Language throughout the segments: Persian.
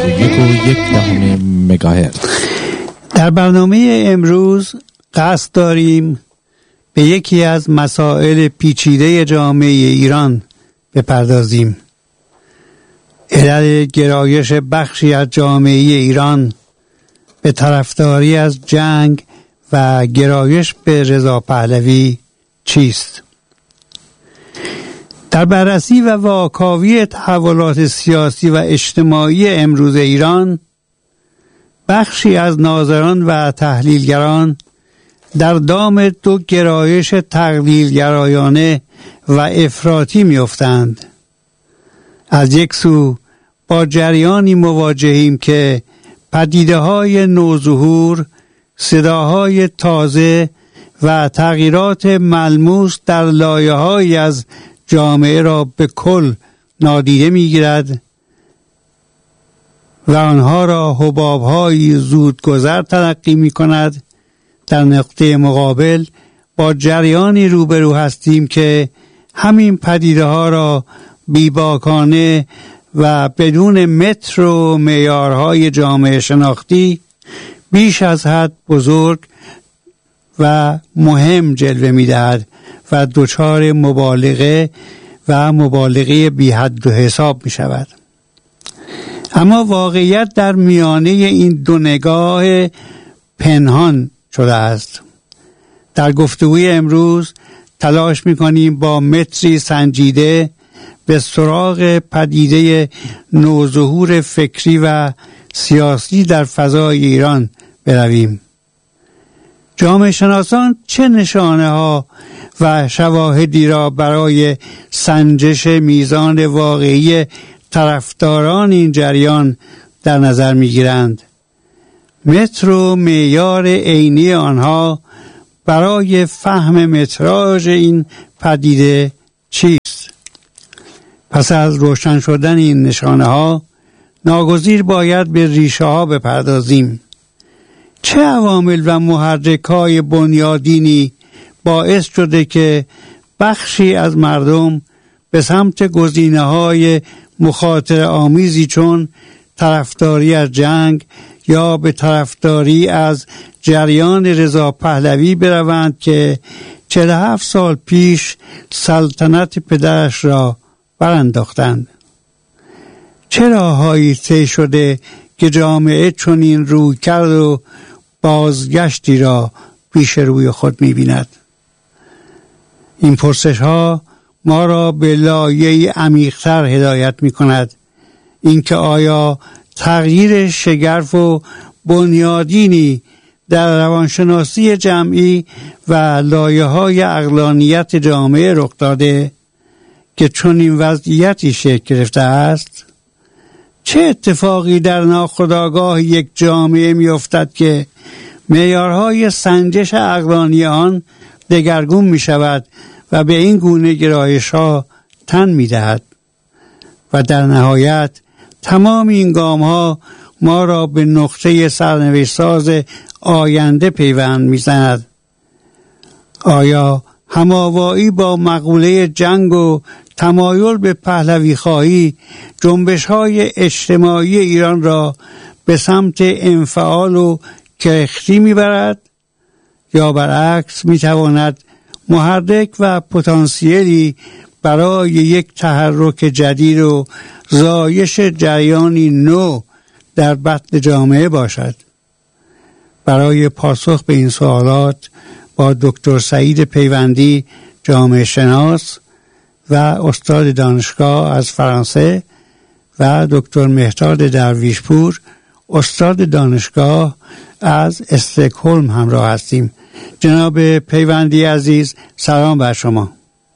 101.1 مگاهرتز. در برنامه امروز قصد داریم به یکی از مسائل پیچیده جامعه ایران بپردازیم. علل گرایش بخشی از جامعه ایران به طرفداری از جنگ و گرایش به رضا پهلوی چیست؟ در بررسی و واکاوی تحولات سیاسی و اجتماعی امروز ایران، بخشی از ناظران و تحلیلگران در دام دو گرایش تقلیلگرایانه و افراطی می‌افتند. از یک سو با جریانی مواجهیم که پدیده‌های نوظهور، صداهای تازه و تغییرات ملموس در لایه‌هایی از جامعه را به کل نادیده می‌گیرد و آنها را حباب‌های زودگذر تلقی می‌کند. در نقطه مقابل با جریانی روبرو هستیم که همین پدیده‌ها را بیباکانه و بدون متر و معیارهای جامعه شناختی بیش از حد بزرگ و مهم جلوه می‌دهد و دچار مبالغه بی حد و حساب می‌شود. اما واقعیت در میانه این دو نگاه پنهان شده است. در گفتگوی امروز تلاش می‌کنیم با متری سنجیده به سراغ پدیده نوظهور فکری و سیاسی در فضای ایران برویم. جامعه شناسان چه نشانه‌ها و شواهدی را برای سنجش میزان واقعی طرفداران این جریان در نظر می‌گیرند؟ متر و معیار عینی آنها برای فهم متراژ این پدیده چیست؟ پس از روشن شدن این نشانه‌ها ناگزیر باید به ریشه‌ها بپردازیم. چه عوامل و محرک‌های بنیادینی باعث شده که بخشی از مردم به سمت گزینه‌های مخاطره آمیزی چون طرفداری از جنگ یا به طرفداری از جریان رضا پهلوی بروند که 47 سال پیش سلطنت پدرش را برانداختند؟ چه راههایی طی شده که جامعه چنین رویکرد و بازگشتی را پیش روی خود می‌بیند؟ این پرسش‌ها ما را به لایه‌ای عمیق‌تر هدایت می‌کند. اینکه آیا تغییر شگرف و بنیادینی در روانشناسی جمعی و لایه‌های عقلانیت جامعه رخ داده که چنین وضعیتی شکل گرفته است؟ چه اتفاقی در ناخودآگاه یک جامعه می‌افتد که معیارهای سنجش عقلانی آن دگرگون می‌شود و به این گونه گرایش‌ها تن می‌دهد؟ و در نهایت تمام این گام‌ها ما را به نقطه سرنوشت‌ساز آینده پیوند می‌زند. آیا هماوایی با مقوله جنگ و تمایل به پهلوی خواهی جنبش‌های اجتماعی ایران را به سمت انفعال و کرختی می‌برد یا برعکس می‌تواند محرک و پتانسیلی برای یک تحرک جدید و زایش جریانی نو در بطن جامعه باشد؟ برای پاسخ به این سوالات با دکتر سعید پیوندی، جامعه شناس و استاد دانشگاه از فرانسه، و دکتر مهرداد درویشپور، استاد دانشگاه از استکهلم همراه هستیم. جناب پیوندی عزیز، سلام بر شما.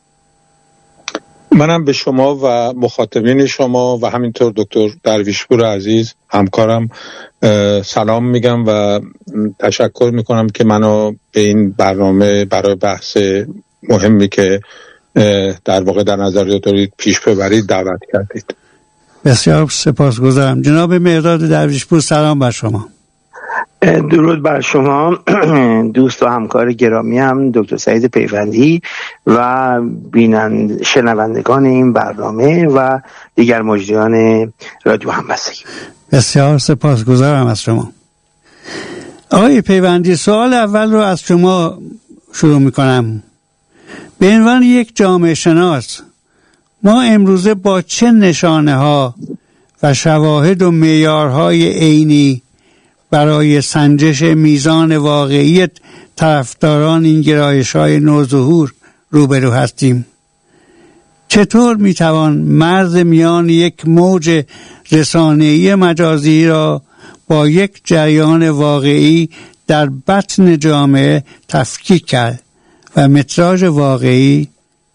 منم به شما و مخاطبین شما و همینطور دکتر درویشپور عزیز همکارم سلام میگم و تشکر میکنم که منو به این برنامه برای بحث مهمی که در واقع در نظر دارید پیش ببرید دعوت کردید. بسیار سپاسگزارم. جناب مهرداد درویشپور، سلام بر شما. درود بر شما دوست و همکار گرامی هم دکتر سعید پیوندی و شنوندگان این برنامه و دیگر مجریان رادیو همبستگی. بسیار سپاسگزارم از شما. آقای پیوندی، سوال اول رو از شما شروع میکنم. به عنوان یک جامعه شناس، ما امروزه با چه نشانه ها و شواهد و معیارهای عینی برای سنجش میزان واقعی طرفداران این گرایش‌های نوظهور روبرو هستیم؟ چطور میتوان مرز میان یک موج رسانه‌ای مجازی را با یک جریان واقعی در بطن جامعه تفکیک کرد و متراژ واقعی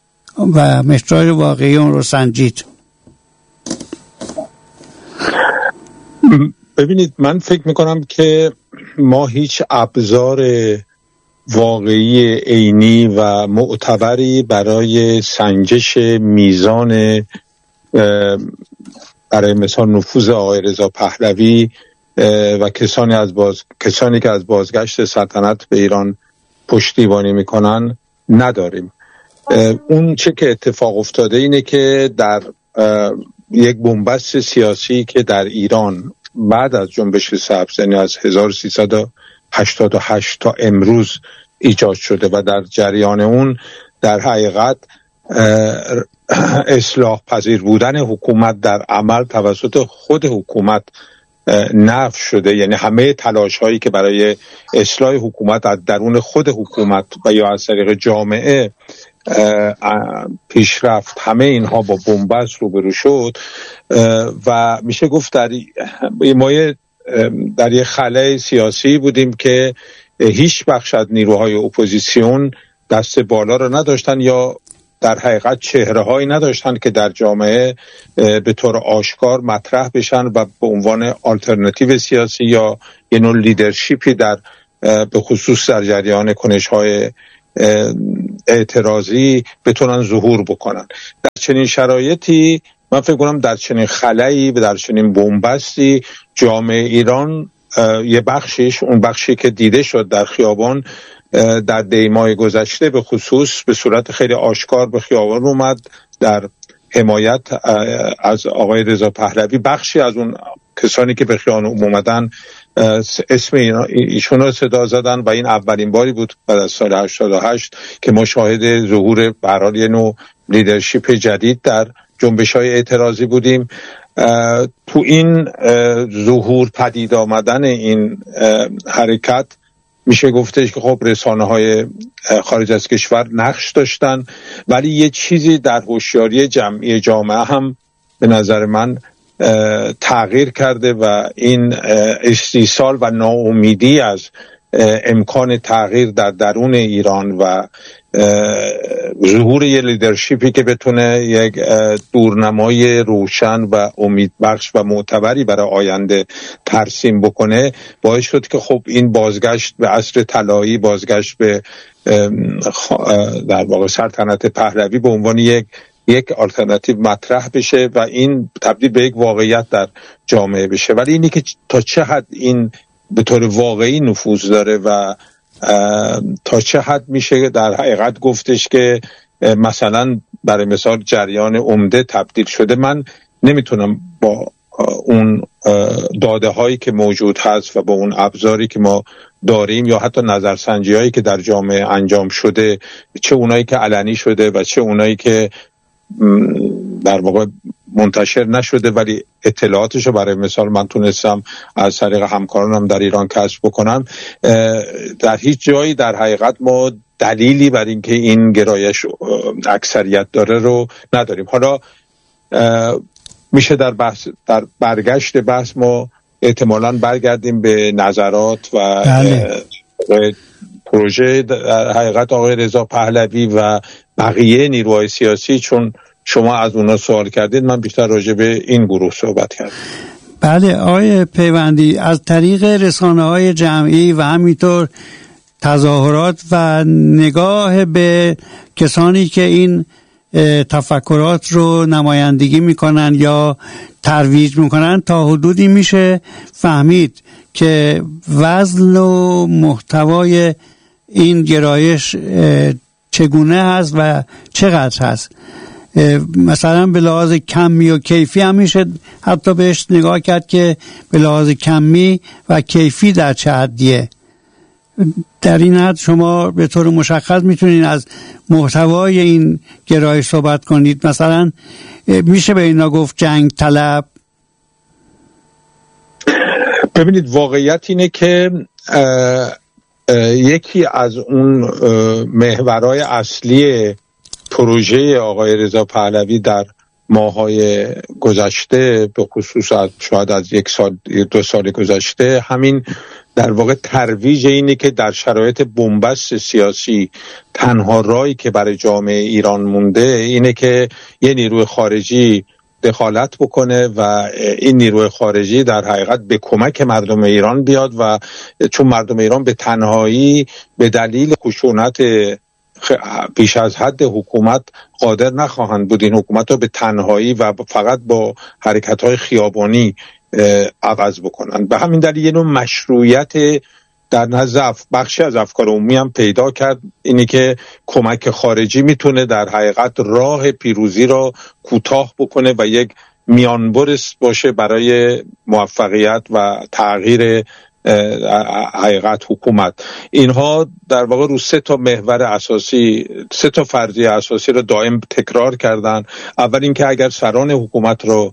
اون رو سنجید؟ ببینید، من فکر میکنم که ما هیچ ابزار واقعی عینی و معتبری برای سنجش میزان برای مثال نفوذ آقای رضا پهلوی و کسانی که از بازگشت سلطنت به ایران پشتیبانی میکنن نداریم. اون چه که اتفاق افتاده اینه که در یک بنبست سیاسی که در ایران بعد از جنبش سبز، یعنی از 1388 تا امروز ایجاد شده و در جریان اون در حقیقت اصلاح پذیر بودن حکومت در عمل توسط خود حکومت نفی شده. یعنی همه تلاش هایی که برای اصلاح حکومت از درون خود حکومت و یا از طریق جامعه پیشرفت، همه اینها با بنبست روبرو شد و میشه گفت ما در یک خلأ سیاسی بودیم که هیچ بخش از نیروهای اپوزیسیون دست بالا رو نداشتن یا در حقیقت چهره هایی نداشتن که در جامعه به طور آشکار مطرح بشن و به عنوان آلترناتیو سیاسی یا یه نوع لیدرشیپی به خصوص در جریان کنش های اعتراضی بتونن ظهور بکنن. در چنین شرایطی من فکر کنم در چنین خلایی و در چنین بنبستی جامعه ایران یه بخشش، اون بخشی که دیده شد در خیابان در دیمای گذشته به خصوص به صورت خیلی آشکار به خیابان اومد در حمایت از آقای رضا پهلوی. بخشی از اون کسانی که به خیابان اومدن اسم ایشون رو صدا زدن و این اولین باری بود بعد از سال 88 که ما شاهد ظهور به هر حال یه نوع لیدرشپ جدید در جنبش‌های اعتراضی بودیم. تو این ظهور پدید آمدن این حرکت میشه گفتش که خب رسانه‌های خارج از کشور نقش داشتن، ولی یه چیزی در هوشیاری جمعی جامعه هم به نظر من تغییر کرده و این استیصال و ناامیدی از امکان تغییر در درون ایران و ظهور یه لیدرشیپی که بتونه یک دورنمای روشن و امیدبخش و معتبری برای آینده ترسیم بکنه باعث شد که خب این بازگشت به عصر طلایی، بازگشت به در واقع سلطنت پهلوی به عنوان یک آلترناتیو مطرح بشه و این تبدیل به یک واقعیت در جامعه بشه. ولی اینی که تا چه حد این به طور واقعی نفوذ داره و تا چه حد میشه در حقیقت گفتش که مثلا برای مثال جریان عمده تبدیل شده، من نمیتونم با اون داده هایی که موجود هست و با اون ابزاری که ما داریم یا حتی نظرسنجی هایی که در جامعه انجام شده، چه اونایی که علنی شده و چه اونایی که در واقع منتشر نشده ولی اطلاعاتشو برای مثال من تونستم از طریق همکارانم در ایران کسب بکنم، در هیچ جایی در حقیقت ما دلیلی بر اینکه این گرایش اکثریت داره رو نداریم. حالا میشه در برگشت بحث ما احتمالاً برگردیم به نظرات و پروژه در حقیقت آقای رضا پهلوی و بقیه نیروهای سیاسی، چون شما از اونا سوال کردید من بیشتر راجع به این گروه صحبت کردم. بله آقای پیوندی، از طریق رسانه‌های جمعی و همینطور تظاهرات و نگاه به کسانی که این تفکرات رو نمایندگی میکنن یا ترویج میکنن تا حدودی میشه فهمید که وزن و محتوای این گرایش چگونه هست و چقدر هست. مثلا به لحاظ کمی و کیفی هم میشه حتی بهش نگاه کرد که به لحاظ کمی و کیفی در چه حدیه. در این حد شما به طور مشخص میتونید از محتوای این گرایش صحبت کنید. مثلا میشه به اینا گفت جنگ طلب؟ ببینید، واقعیت اینه که یکی از اون محورهای اصلی پروژه آقای رضا پهلوی در ماه‌های گذشته، به خصوص شاید از 1-2 سال گذشته، همین در واقع ترویج اینه که در شرایط بنبست سیاسی تنها راهی که برای جامعه ایران مونده اینه که یه نیروی خارجی دخالت بکنه و این نیروی خارجی در حقیقت به کمک مردم ایران بیاد، و چون مردم ایران به تنهایی به دلیل خشونت بیش از حد حکومت قادر نخواهند بود این حکومت رو به تنهایی و فقط با حرکت‌های خیابانی عوض بکنن. به همین دلیل یه نوع مشروعیت در نزد بخشی از افکار عمومی هم پیدا کرد، اینی که کمک خارجی میتونه در حقیقت راه پیروزی را کوتاه بکنه و یک میانبرش باشه برای موفقیت و تغییر حقیقت حکومت. اینها در واقع رو 3 محور اساسی، 3 فرضیه اساسی رو دائم تکرار کردن. اول اینکه اگر سران حکومت رو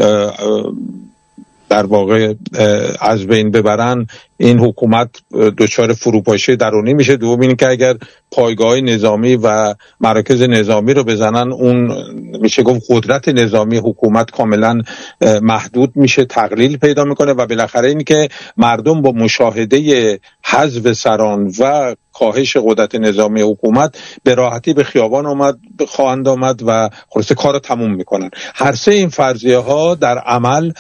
در واقع از بین ببرن، این حکومت دچار فروپاشی درونی میشه. دوم این که اگر پایگاه نظامی و مراکز نظامی رو بزنن، اون میشه گفت قدرت نظامی حکومت کاملا محدود میشه، تقلیل پیدا میکنه. و بالاخره این که مردم با مشاهده حذف سران و کاهش قدرت نظامی حکومت به راحتی به خیابان خواهند آمد و خلاصه کار رو تموم میکنن. هر 3 این فرضیه ها در عمل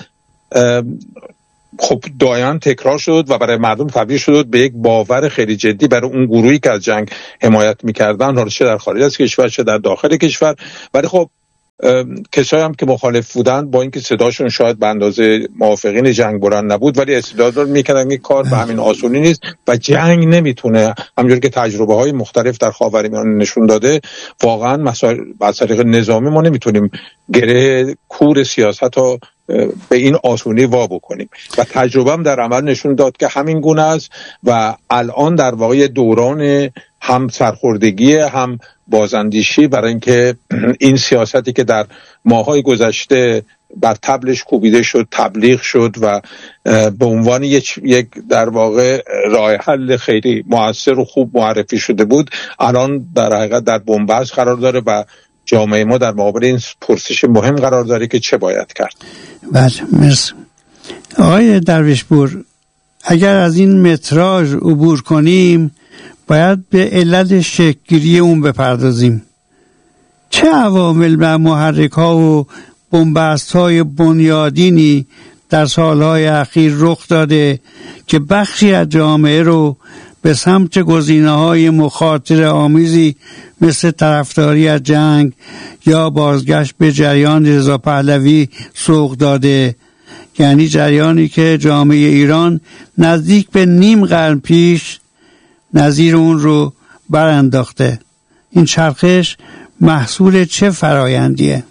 خب دائما تکرار شد و برای مردم تبدیل شد به یک باور خیلی جدی برای اون گروهی که از جنگ حمایت میکردن، حالا چه در خارج از کشور چه در داخل کشور. ولی خب کسایی هم که مخالف بودن، با اینکه صداشون شاید به اندازه موافقین جنگ بلند نبود، ولی استدلال میکردن این کار به همین آسونی نیست و جنگ نمیتونه، همونجوری که تجربه های مختلف در خاورمیانه نشون داده، واقعا مسائل از طریق نظامی ما نمیتونیم گره کور سیاست رو به این آسونی وا بکنیم. و تجربه هم در عمل نشون داد که همین گونه است و الان در واقع دوران هم سرخوردگی هم بازاندیشی برای اینکه این سیاستی که در ماه‌های گذشته بر طبلش کوبیده شد، تبلیغ شد و به عنوان یک در واقع راه حل خیلی مؤثر و خوب معرفی شده بود، الان در حقیقت در بنبست قرار داره و جامعه ما در مقابل این پرسش مهم قرار داره که چه باید کرد. بله، مرسی. آقای درویشپور، اگر از این متراژ عبور کنیم باید به علت شکل‌گیری اون بپردازیم. چه عوامل و محرک‌ها و بنبست‌های بنیادینی در سالهای اخیر رخ داده که بخشی از جامعه رو به سمت گزینه‌های مخاطره آمیزی مثل طرفداری از جنگ یا بازگشت به جریان رضا پهلوی سوق داده؟ یعنی جریانی که جامعه ایران نزدیک به نیم قرن پیش نظیر اون رو برانداخته. این چرخش محصول چه فرایندیه؟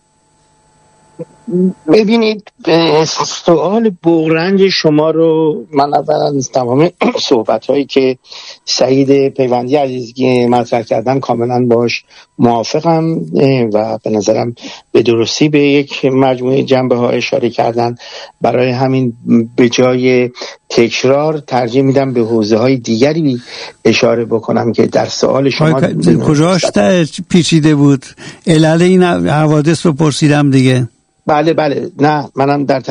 ببینید، سوال بغرنج شما رو من اولا از تمام صحبت هایی که سعید پیوندی عزیز مطرح کردن کاملا باش موافقم و به نظرم به درستی به یک مجموعه جنبه ها اشاره کردن. برای همین به جای تکرار ترجیح میدم به حوزه های دیگری اشاره بکنم که در سوال شما کجاش پیچیده بود. علل این حوادث رو پرسیدم دیگه. بله نه، منم در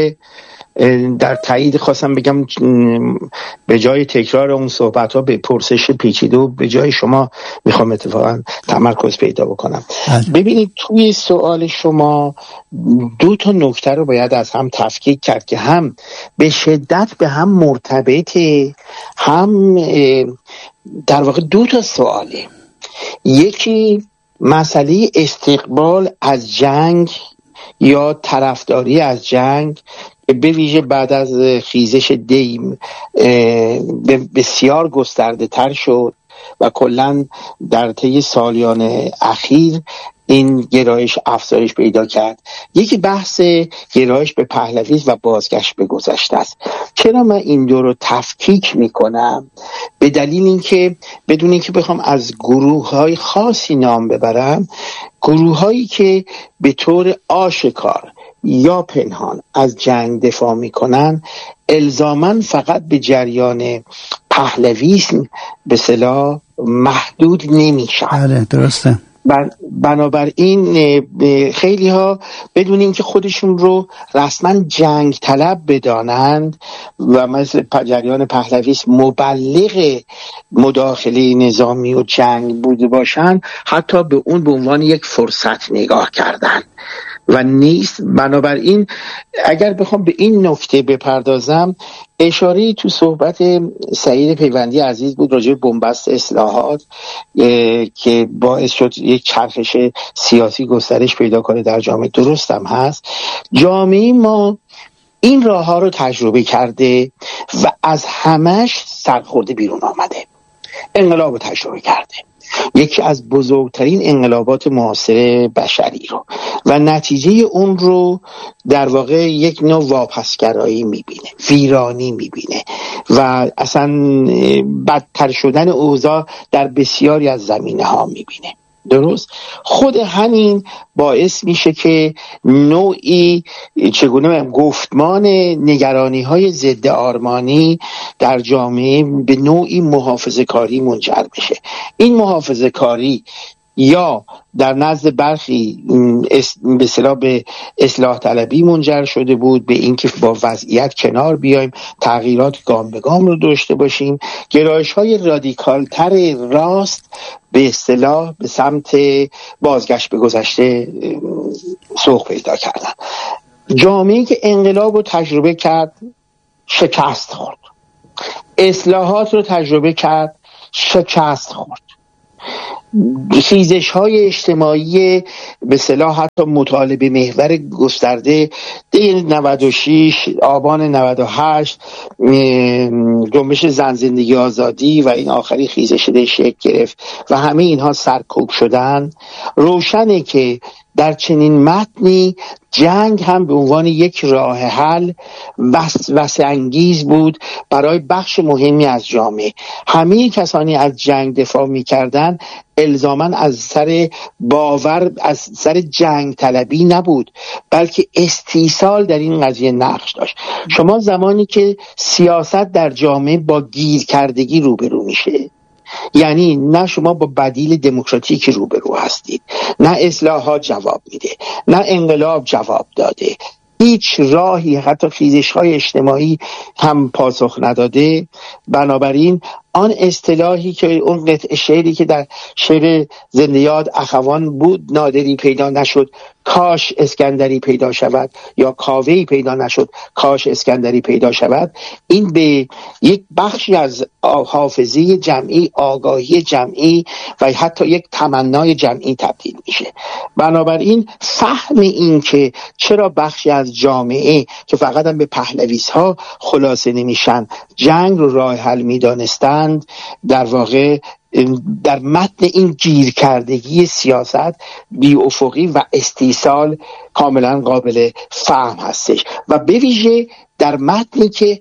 تایید خواستم بگم به جای تکرار اون صحبت ها به پرسش پیچیده و به جای شما میخوام اتفاقا تمرکز پیدا بکنم. ببینید، توی سوال شما 2 نکته رو باید از هم تفکیک کرد که هم به شدت به هم مرتبطه، هم در واقع 2 سواله. یکی مسئله استقبال از جنگ یا طرفداری از جنگ که به ویژه بعد از خیزش دیم بسیار گسترده تر شد و کلاً در طی سالیان اخیر این گرایش افزایش پیدا کرد. یکی بحث گرایش به پهلویسم و بازگشت به گذشته است. چرا من این دو رو تفکیک میکنم؟ به دلیل اینکه بدون اینکه بخوام از گروه‌های خاصی نام ببرم، گروه‌هایی که به طور آشکار یا پنهان از جنگ دفاع میکنن الزاماً فقط به جریان پهلویسم به اصطلاح محدود نمیشن. بله درسته. بنابراین خیلی ها بدون اینکه خودشون رو رسما جنگ طلب بدانند و مثل جریان پهلویسم مبلغ مداخله نظامی و جنگ بوده باشند، حتی به اون به عنوان یک فرصت نگاه کردن و نیست. بنابراین اگر بخوام به این نکته بپردازم، اشاره تو صحبت سعید پیوندی عزیز بود راجع به بنبست اصلاحات که باعث شد یک چرخش سیاسی گسترش پیدا کنه در جامعه. درستم هست. جامعه ما این راه ها رو تجربه کرده و از همش سرخورده بیرون آمده. انقلاب رو تجربه کرده، یکی از بزرگترین انقلابات معاصر بشری رو، و نتیجه اون رو در واقع یک نوع واپسگرایی میبینه، ویرانی میبینه و اصلا بدتر شدن اوضاع در بسیاری از زمینه ها میبینه. درست؟ خود همین باعث میشه که نوعی چگونه گفتمان نگرانی های ضد آرمانی در جامعه به نوعی محافظه کاری منجر بشه. این محافظه کاری یا در نزد برخی به اصطلاح به اصلاح طلبی منجر شده بود، به اینکه با وضعیت کنار بیایم، تغییرات گام به گام رو داشته باشیم. گرایش های رادیکال تر راست به اصطلاح به سمت بازگشت به گذشته سوق پیدا کردن. جامعه‌ای که انقلاب رو تجربه کرد شکست خورد، اصلاحات رو تجربه کرد شکست خورد، خیزش های اجتماعی به اصطلاح حتی مطالبه محور گسترده دی 96 آبان 98 جنبش زن زندگی آزادی و این آخری خیزش ده شکل گرفت و همه اینها سرکوب شدن. روشنه که در چنین متنی جنگ هم به عنوان یک راه حل وسوسه انگیز بود برای بخش مهمی از جامعه. همه کسانی از جنگ دفاع می‌کردند الزاماً از سر باور، از سر جنگ طلبی نبود، بلکه استیصال در این قضیه نقش داشت. شما زمانی که سیاست در جامعه با گیرکردگی روبرو میشه، یعنی نه شما با بدیل دموکراتیک روبرو هستید، نه اصلاحات جواب میده، نه انقلاب جواب داده، هیچ راهی حتی خیزش‌های اجتماعی هم پاسخ نداده. بنابراین آن اصطلاحی که اون قطعه شعری که در شعر زنده یاد اخوان بود، نادری پیدا نشد کاش اسکندری پیدا شود، یا کاوه‌ای پیدا نشد کاش اسکندری پیدا شود، این به یک بخشی از حافظه جمعی، آگاهی جمعی و حتی یک تمنای جمعی تبدیل میشه. بنابراین فهم این که چرا بخشی از جامعه که فقط هم به پهلویس‌ها خلاصه نمیشن جنگ رو راه حل میدانستند، در واقع در متن این گیرکردگی سیاست بی افقی و استیصال کاملا قابل فهم هستش و به ویژه در متنی که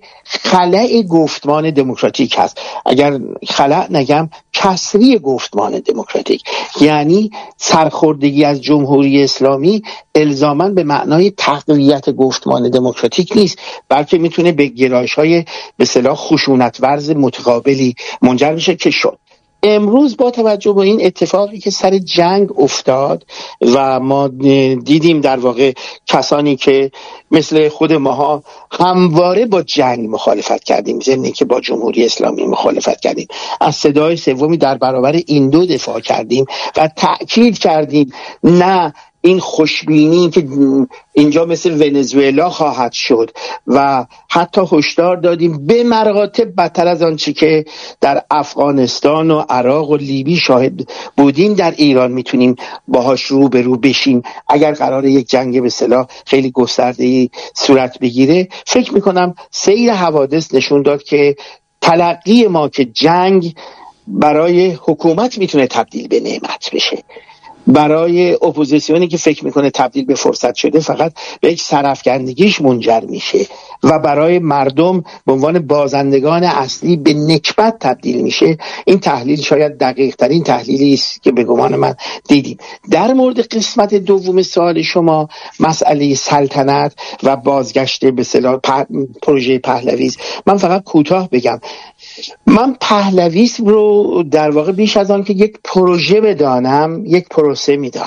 خلأ گفتمان دموکراتیک هست. اگر خلأ نگم کسری گفتمان دموکراتیک، یعنی سرخوردگی از جمهوری اسلامی الزاماً به معنای تقویت گفتمان دموکراتیک نیست، بلکه میتونه به گرایش‌های به اصطلاح خشونت ورز متقابلی منجر بشه که شد. امروز با توجه به این اتفاقی که سر جنگ افتاد و ما دیدیم در واقع کسانی که مثل خود ماها همواره با جنگ مخالفت کردیم، ضمن اینکه با جمهوری اسلامی مخالفت کردیم، از صدای سومی در برابر این دو دفاع کردیم و تأکید کردیم نه این خوشبینی که اینجا مثل ونزوئلا خواهد شد و حتی هشدار دادیم به مراتب بدتر از آنچه که در افغانستان و عراق و لیبی شاهد بودیم در ایران میتونیم باهاش رو به رو بشیم اگر قرار یک جنگ به اصطلاح خیلی گسترده‌ای صورت بگیره. فکر میکنم سیر حوادث نشون داد که تلقی ما که جنگ برای حکومت میتونه تبدیل به نعمت بشه، برای اپوزیسیونی که فکر میکنه تبدیل به فرصت شده فقط به یک سرافکندگیش منجر میشه و برای مردم به عنوان بازندگان اصلی به نکبت تبدیل میشه. این تحلیل شاید دقیق ترین تحلیلی است که به گمان من دیدیم. در مورد قسمت دوم سوال شما، مسئله سلطنت و بازگشت به اصطلاح پروژه پهلوی، من فقط کوتاه بگم من پهلویسم رو در واقع بیش از آن که یک پروژه بدانم یک پروسه میدانم.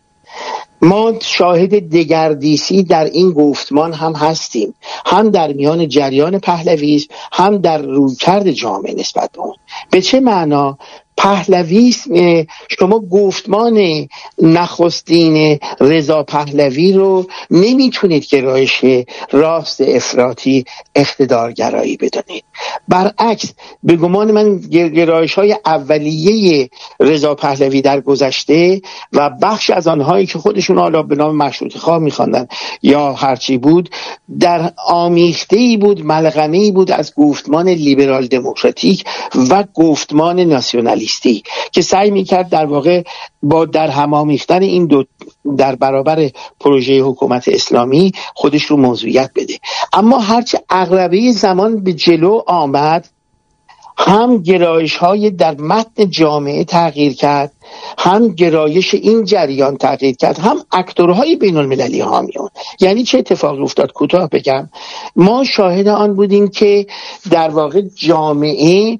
ما شاهد دگردیسی در این گفتمان هم هستیم، هم در میان جریان پهلویسم هم در رویکرد جامعه نسبت به اون. به چه معنا؟ پهلویسم، شما گفتمان نخستین رضا پهلوی رو نمیتونید گرایش راست افراطی اقتدارگرایی بدانید. برعکس به گمان من گرایش های اولیه رضا پهلوی در گذشته و بخش از آنهایی که خودشون حالا به نام مشروطه خواه میخواندن یا هرچی بود در آمیخته‌ای بود، ملغمه‌ای بود از گفتمان لیبرال دموکراتیک و گفتمان ناسیونالیستی که سعی میکرد در واقع با در هم آمیختن این دو در برابر پروژه حکومت اسلامی خودش رو موضوعیت بده. اما هرچه عقربه زمان به جلو آمد هم گرایش های در متن جامعه تغییر کرد، هم گرایش این جریان تغییر کرد، هم اکتورهای بین المللی حامیون. یعنی چه اتفاقی افتاد؟ کوتاه بگم، ما شاهد آن بودیم که در واقع جامعه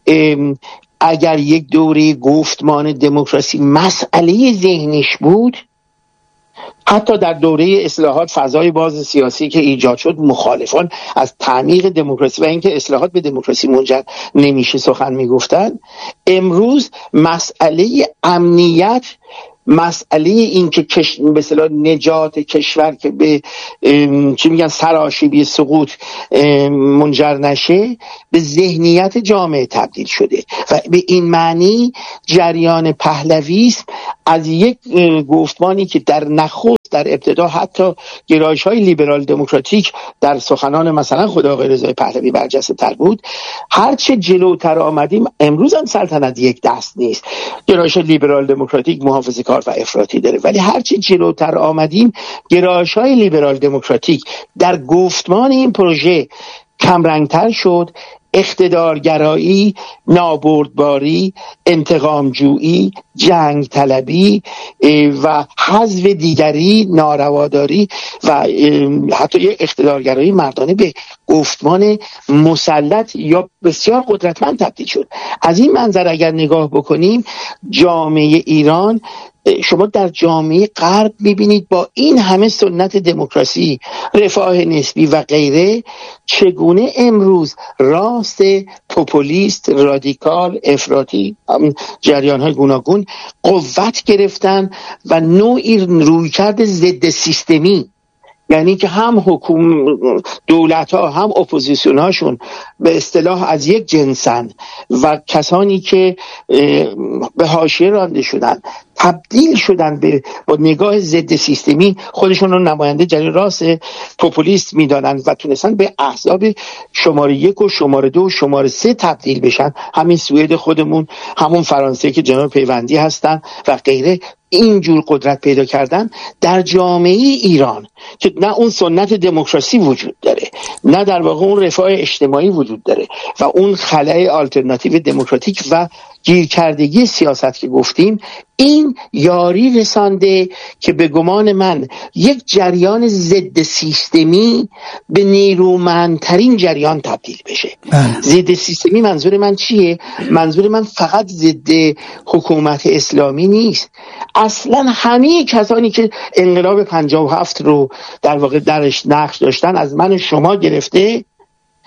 اگر یک دوره گفتمان دموکراسی مسئله ذهنیش بود، حتی در دوره اصلاحات فضای باز سیاسی که ایجاد شد مخالفان از تعمیق دموکراسی و اینکه اصلاحات به دموکراسی منجر نمیشه سخن میگفتن، امروز مسئله امنیت، مسئله این که به اصطلاح نجات کشور که به چی میگن سرآشیبی سقوط منجر نشه به ذهنیت جامعه تبدیل شده و به این معنی جریان پهلویسم از یک گفتمانی که در نخست در ابتدا حتی گرایش‌های لیبرال دموکراتیک در سخنان مثلا خود آقای رضای پهلوی برجسته تر بود، هرچه جلوتر آمدیم امروز هم سلطنت یک دست نیست. گرایش لیبرال دموکراتیک محافظه‌کار و افراطی داره، ولی هرچه جلوتر آمدیم گرایش‌های لیبرال دموکراتیک در گفتمان این پروژه کمرنگتر شد. اقتدارگرایی، نابردباری، انتقامجویی، جنگ طلبی و حذف دیگری، نارواداری و حتی یک اقتدارگرایی مردانه به گفتمان مسلط یا بسیار قدرتمند تبدیل شد. از این منظر اگر نگاه بکنیم جامعه ایران، شما در جامعه غرب میبینید با این همه سنت دموکراسی، رفاه نسبی و غیره چگونه امروز راست، پوپولیست، رادیکال، افراطی، جریان‌های گوناگون قوت گرفتن و نوعی رویکرد ضد سیستمی، یعنی که هم دولت‌ها هم اپوزیسیون هاشون به اصطلاح از یک جنسن و کسانی که به حاشیه رانده شدن تبدیل شدن به با نگاه ضد سیستمی خودشون رو نماینده جریان راست پوپولیست میدانن و تونستن به احزاب شماره 1 و شماره 2 و شماره 3 تبدیل بشن. همین سوئد خودمون، همون فرانسه که جناب پیوندی هستن و غیره، اینجور قدرت پیدا کردن در جامعه ایران که نه اون سنت دموکراسی وجود داره، نه در واقع اون رفاه اجتماعی وجود داره و اون خلأ آلترناتیو دموکراتیک و گیرکردگی سیاست که گفتیم، این یاری رسانده که به گمان من یک جریان ضد سیستمی به نیرومندترین جریان تبدیل بشه. ضد سیستمی منظور من چیه؟ منظور من فقط ضد حکومت اسلامی نیست، اصلا همه کسانی که انقلاب 57 رو در واقع درش نقش داشتن، از من و شما گرفته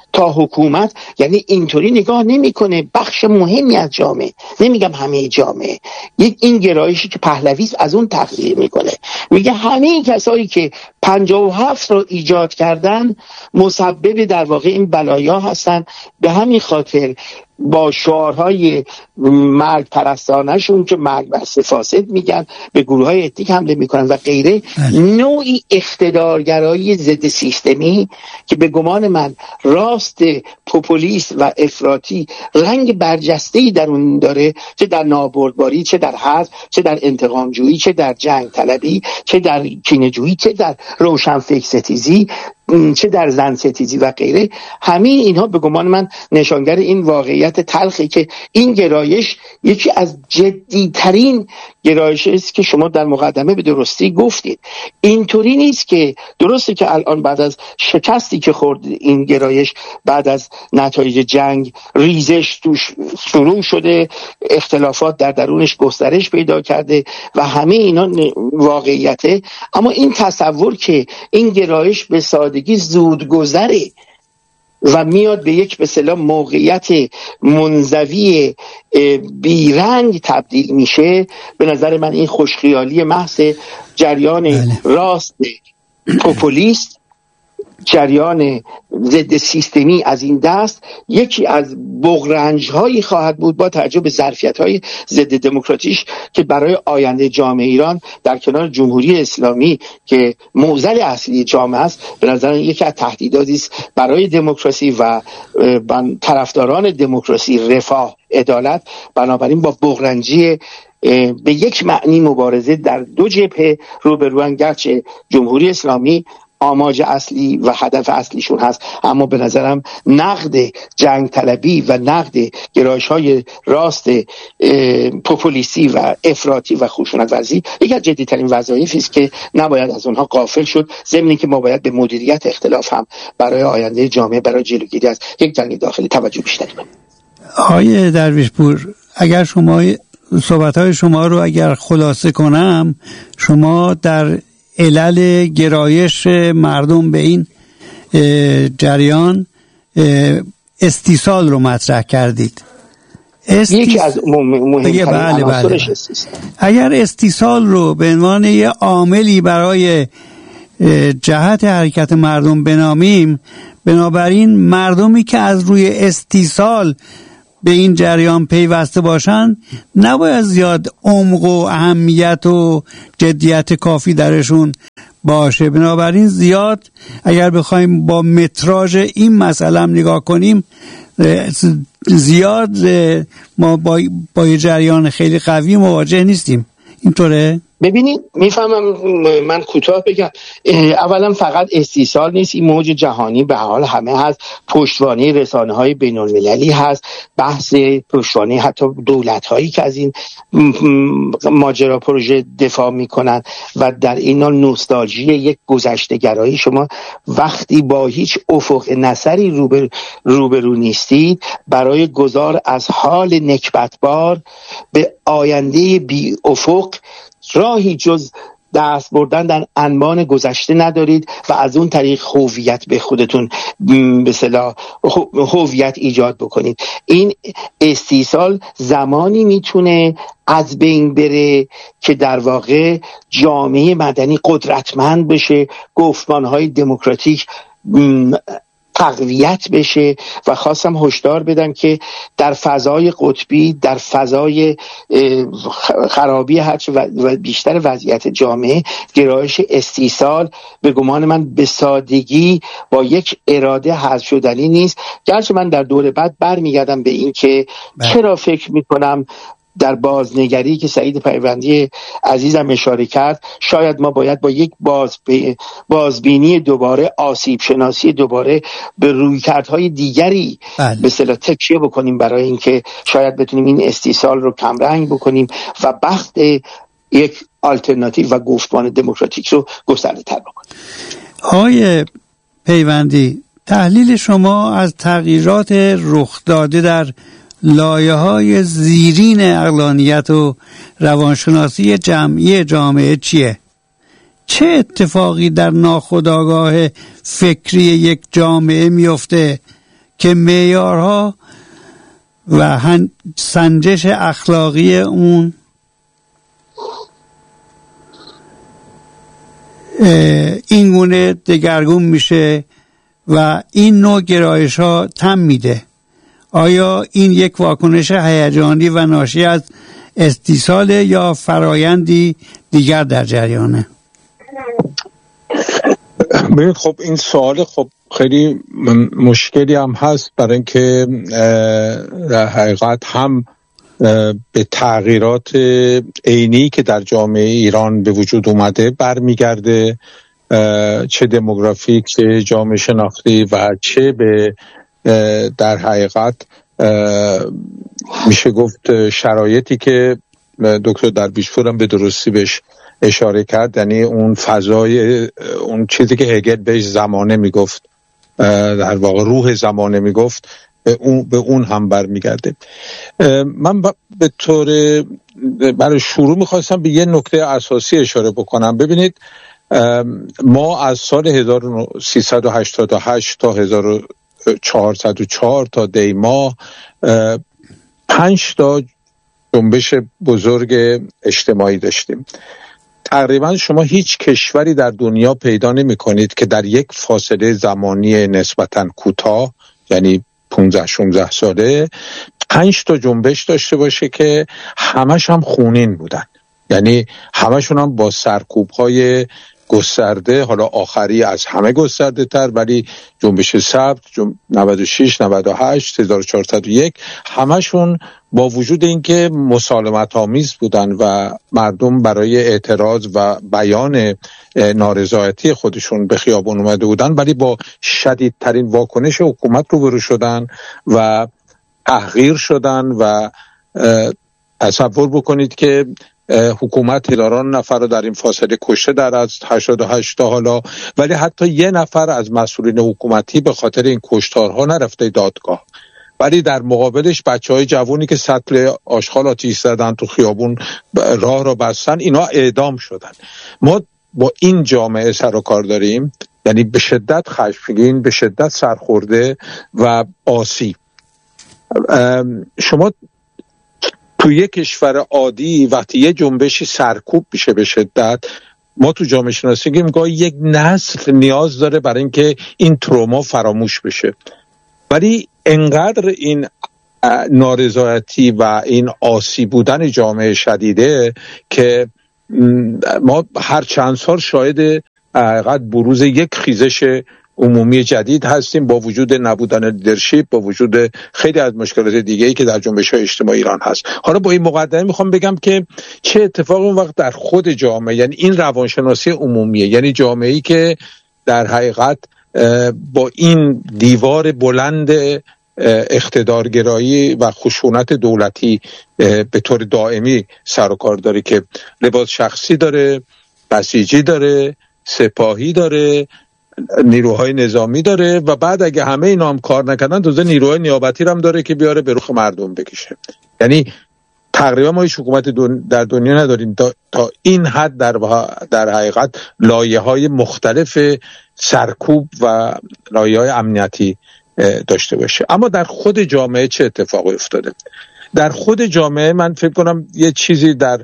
تا حکومت، یعنی اینطوری نگاه نمیکنه بخش مهمی از جامعه، نمیگم همه جامعه، این گرایشی که پهلوی از اون تغییر میکنه، میگه همه کسایی که 57 رو ایجاد کردن مسبب در واقع این بلایا هستن. به همین خاطر با شعارهای مرگ پرستانشون که مرگ بر فاسد میگن، به گروه های اتنیک حمله میکنن و غیره، نوعی اقتدارگرایی ضد سیستمی که به گمان من راست پوپولیست و افراطی رنگ برجسته‌ای در اون داره، چه در نابردباری، چه در حرب، چه در انتقامجویی، چه در جنگ طلبی، چه در کینه‌جویی، چه در روشنفکر ستیزی، چه در زن ستیزی و غیره. همه اینها به گمان من نشانگر این واقعیت تلخی که این گرایش یکی از جدیترین گرایش است که شما در مقدمه به درستی گفتید. اینطوری نیست که درسته که الان بعد از شکستی که خورد این گرایش، بعد از نتایج جنگ ریزش توش شروع شده، اختلافات در درونش گسترش پیدا کرده و همه اینا واقعیته، اما این تصور که این گرایش به سادگی زودگذره و میاد به یک به اصطلاح موقعیت منزوی بیرنگ تبدیل میشه، به نظر من این خوشخیالی محض جریان راست پوپولیست، جریان ضد سیستمی از این دست یکی از بغرنج‌هایی خواهد بود با توجه به ظرفیت‌های ضد دموکراتیش که برای آینده جامعه ایران در کنار جمهوری اسلامی که معضل اصلی جامعه است، به نظر یکی از تهدیداتی است برای دموکراسی و طرفداران دموکراسی، رفاه، عدالت. بنابراین با بغرنجی به یک معنی مبارزه در دو جبهه روبروان، گرچه جمهوری اسلامی آماج اصلی و هدف اصلیشون هست، اما به نظرم نقد جنگ طلبی و نقد گرایش‌های راست پوپولیستی و افراطی و خشونت ورزی یکی از جدی‌ترین وظایفی است که نباید از اونها غافل شد، ضمن که ما باید به مدیریت اختلاف هم برای آینده جامعه، برای جلوگیری از یک جنگ داخلی توجه بیشتری کنیم. آقای درویشپور، اگر شما صحبت‌های شما رو اگر خلاصه کنم، شما در علل گرایش مردم به این جریان استیصال رو مطرح کردید. یکی از مهمترین عناصرش استیصال. اگر استیصال رو به عنوان یه عاملی برای جهت حرکت مردم بنامیم، بنابراین مردمی که از روی استیصال به این جریان پیوسته باشن نباید زیاد عمق و اهمیت و جدیت کافی درشون باشه. بنابراین زیاد اگر بخوایم با متراژ این مسئله هم نگاه کنیم، زیاد ما با یه جریان خیلی قوی مواجه نیستیم. اینطوره؟ ببینید، میفهمم، من کوتاه بگم. اولا فقط استیصال نیست، این موج جهانی به حال همه هست، پشتوانه رسانه‌های بین‌المللی هست، بحث پشتوانه حتی دولت‌هایی که از این ماجرا پروژه دفاع میکنن و در این حال نوستالژی یک گذشته‌گرایی. شما وقتی با هیچ افق نصری روبرو نیستید، برای گذار از حال نکبتبار به آینده بی افق راهی جز دست بردن در انبان گذشته ندارید و از اون طریق هویت به خودتون به اصطلاح هویت ایجاد بکنید. این استیصال زمانی میتونه از بین بره که در واقع جامعه مدنی قدرتمند بشه، گفتمانهای دموکراتیک تقویت بشه و خواستم هشدار بدم که در فضای قطبی، در فضای خرابی هرچه و بیشتر وضعیت جامعه، گرایش استیصال به گمان من به سادگی با یک اراده حذف شدنی نیست. گرچه من در دور بعد برمیگردم به این که چرا فکر میکنم در بازنگری که سعید پیوندی عزیزم اشاره کرد، شاید ما باید با یک بازبینی دوباره، آسیب شناسی دوباره، به رویکردهای دیگری به اصطلاح تکیه بکنیم برای اینکه شاید بتونیم این استیصال رو کمرنگ بکنیم و بخت یک آلترناتیو و گفتمان دموکراتیک رو گسترده تر بکنیم. آقای پیوندی، تحلیل شما از تغییرات رخ داده در لایه‌های زیرین عقلانیت و روانشناسی جمعی جامعه چیه؟ چه اتفاقی در ناخودآگاه فکری یک جامعه میفته که معیارها و سنجش اخلاقی اون این گونه دگرگون میشه و این نوع گرایش ها تم میده. آیا این یک واکنش هیجانی و ناشی از استیصال یا فرایندی دیگر در جریانه؟ ببینید خب این سوال خب خیلی مشکلی هم هست، برای اینکه در حقیقت هم به تغییرات عینی که در جامعه ایران به وجود اومده برمیگرده، چه دموگرافیک چه جامعه شناختی و چه به در حقیقت میشه گفت شرایطی که دکتر درویشپور هم به درستی بهش اشاره کرد، یعنی اون فضای اون چیزی که هگل بهش زمانه میگفت، در واقع روح زمانه میگفت، به اون هم برمیگرده. من به طور برای شروع میخواستم به یه نکته اساسی اشاره بکنم. ببینید ما از سال 1388 تا 1404 تا دی ماه 5 تا جنبش بزرگ اجتماعی داشتیم. تقریبا شما هیچ کشوری در دنیا پیدا نمی کنید که در یک فاصله زمانی نسبتاً کوتاه، یعنی 15-16 ساله، 5 تا جنبش داشته باشه که همش هم خونین بودن، یعنی همشون هم با سرکوب‌های گسترده، حالا آخری از همه گسترده تر، ولی جنبش سبز 96 98 1401 همشون با وجود اینکه مسالمت آمیز بودن و مردم برای اعتراض و بیان نارضایتی خودشون به خیابان اومده بودن، ولی با شدیدترین واکنش حکومت روبرو شدن و تحقیر شدن. و تصور بکنید که حکومت هزاران نفر رو در این فاصله کشته در از 88 تا حالا، ولی حتی یه نفر از مسئولین حکومتی به خاطر این کشتارها نرفته دادگاه، ولی در مقابلش بچهای جوانی که سطل آشغال آتیش زدن تو خیابون راه را بستن، اینا اعدام شدن. ما با این جامعه سر و کار داریم، یعنی به شدت خشمگین، به شدت سرخورده و آسی. شما تو یک کشور عادی وقتی یه جنبشی سرکوب میشه به شدت، ما تو جامعه شناسی میگیم گاهی یک نسل نیاز داره برای اینکه این تروما فراموش بشه، ولی انقدر این نارضایتی و این آسی بودن جامعه شدیده که ما هر چند سال شاهد حقیقت بروز یک خیزش عمومی جدید هستیم، با وجود نبودن لیدرشپ، با وجود خیلی از مشکلات دیگه‌ای که در جنبش‌های اجتماعی ایران هست. حالا با این مقدمه میخوام بگم که چه اتفاقی اون وقت در خود جامعه، یعنی این روانشناسی عمومیه، یعنی جامعه‌ای که در حقیقت با این دیوار بلند اقتدارگرایی و خشونت دولتی به طور دائمی سر و کار داره، که لباس شخصی داره، بسیجی داره، سپاهی داره، نیروهای نظامی داره، و بعد اگه همه اینا هم کار نکردن تازه نیروهای نیابتی هم داره که بیاره به رخ مردم بکشه. یعنی تقریبا ما هیچ حکومت در دنیا نداریم تا این حد در حقیقت لایه‌های مختلف سرکوب و لایه‌های امنیتی داشته باشه. اما در خود جامعه چه اتفاقی افتاده؟ در خود جامعه من فکر کنم یه چیزی در